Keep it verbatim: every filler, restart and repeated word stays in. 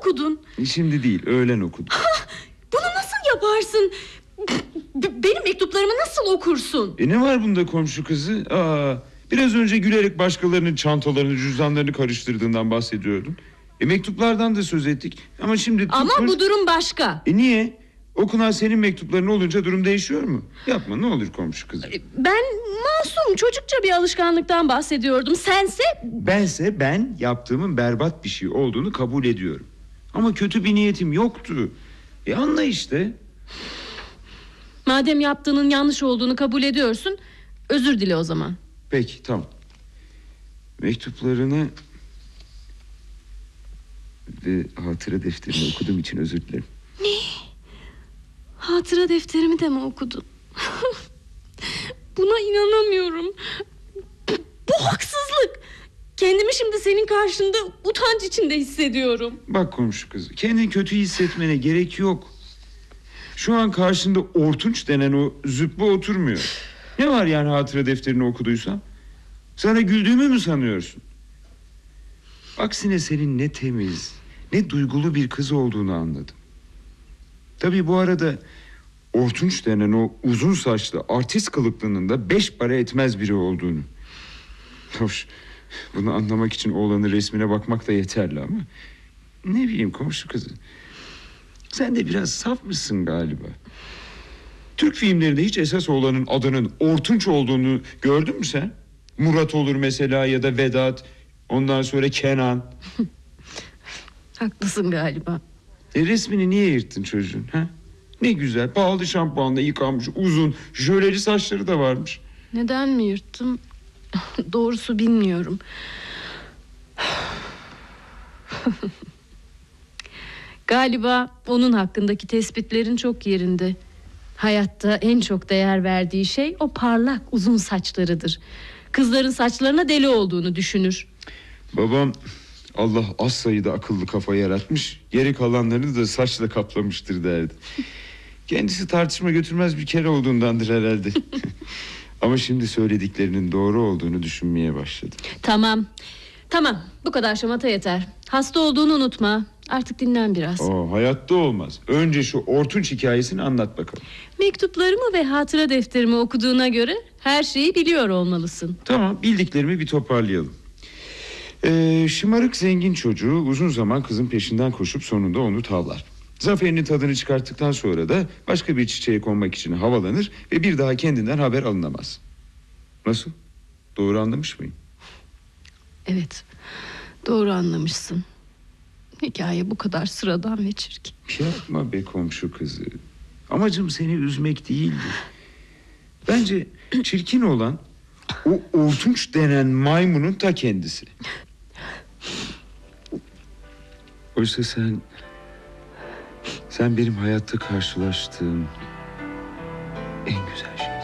okudun? Şimdi değil, öğlen okudum. Bunu nasıl yaparsın? B- benim mektuplarımı nasıl okursun? E ne var bunda komşu kızı? Aa, biraz önce gülerek başkalarının çantalarını, cüzdanlarını karıştırdığından bahsediyordun. E mektuplardan da söz ettik. Ama şimdi Ama tutmuş... bu durum başka. E niye? Okunan senin mektupların olunca durum değişiyor mu? Yapma ne olur komşu kızı. Ben masum, çocukça bir alışkanlıktan bahsediyordum. Sense... Bense ben yaptığımın berbat bir şey olduğunu kabul ediyorum. Ama kötü bir niyetim yoktu. E anla işte. Madem yaptığının yanlış olduğunu kabul ediyorsun, özür dile o zaman. Peki tamam. Mektuplarını ve hatıra defterini okuduğum için özür dilerim. Ne? Hatıra defterimi de mi okudun? Buna inanamıyorum. Bu haksızlık. Kendimi şimdi senin karşında utanç içinde hissediyorum. Bak komşu kızı, kendini kötü hissetmene gerek yok. Şu an karşında Ortunç denen o züppe oturmuyor. Ne var yani hatıra defterini okuduysam? Sana güldüğümü mü sanıyorsun? Aksine senin ne temiz, ne duygulu bir kız olduğunu anladım. Tabii bu arada Ortunç denen o uzun saçlı artist kılıklının da beş para etmez biri olduğunu. Hoş, bunu anlamak için oğlanın resmine bakmak da yeterli ama... Ne bileyim komşu kızı, sen de biraz saf mısın galiba? Türk filmlerinde hiç esas oğlanın adının Ortunç olduğunu gördün mü sen? Murat olur mesela ya da Vedat. Ondan sonra Kenan. Haklısın galiba. E resmini niye yırttın çocuğun? Ha? Ne güzel, pahalı şampuanla yıkanmış, uzun, jöleli saçları da varmış. Neden mi yırttım? Doğrusu bilmiyorum. Galiba onun hakkındaki tespitlerin çok yerinde. Hayatta en çok değer verdiği şey o parlak uzun saçlarıdır. Kızların saçlarına deli olduğunu düşünür. Babam Allah az sayıda akıllı kafa yaratmış, geri kalanlarını da saçla kaplamıştır derdi. Kendisi tartışma götürmez bir kere olduğundandır herhalde. Ama şimdi söylediklerinin doğru olduğunu düşünmeye başladım. Tamam. Tamam. Bu kadar şamata yeter. Hasta olduğunu unutma. Artık dinlen biraz. Aa, hayatta olmaz. Önce şu Ortunç hikayesini anlat bakalım. Mektuplarımı ve hatıra defterimi okuduğuna göre her şeyi biliyor olmalısın. Tamam, bildiklerimi bir toparlayalım. Ee, şımarık zengin çocuğu uzun zaman kızın peşinden koşup sonunda onu tavlar. Zaferinin tadını çıkarttıktan sonra da başka bir çiçeğe konmak için havalanır ve bir daha kendinden haber alınamaz. Nasıl? Doğru anlamış mıyım? Evet. Doğru anlamışsın. Hikaye bu kadar sıradan ve çirkin. Yapma be komşu kızı. Amacım seni üzmek değildi. Bence çirkin olan o Ortunç denen maymunun ta kendisi. Oysa sen... Sen benim hayatta karşılaştığım en güzel şey.